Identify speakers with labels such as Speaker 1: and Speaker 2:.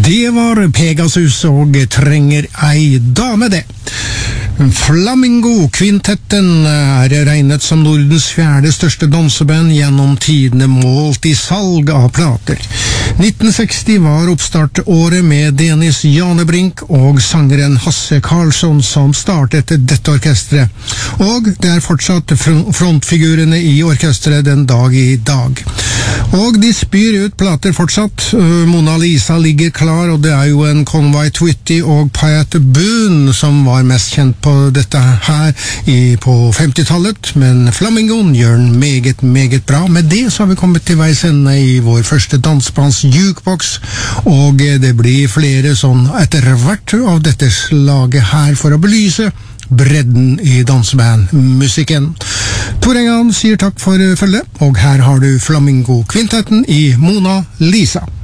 Speaker 1: Det var Pegasus og trenger ei dame det. Flamingo-kvintetten er regnet som Nordens fjerde største danseband gjennom tidene målt i salg av plater. 1960 var oppstartåret med Dennis Janebrink og sangeren Hasse Karlsson som startet dette orkestret, og det er fortsatt frontfigurene i orkestret den dag i dag. Og de spyr ut plater fortsatt. Mona Lisa ligger klar, og det er jo en Conway Twitty og Pat Boone som var mest kjent på dette her på 50-tallet, men Flamingoen gjør den meget, meget bra. Med det så har vi kommet til veis ende i vår første dansbands jukebox, og det blir flere sånn etter hvert av dette slaget her for å belyse bredden i dansebandmusikken. Tor Engan sier takk for følget, og her har du Flamingo-kvintetten i Mona Lisa.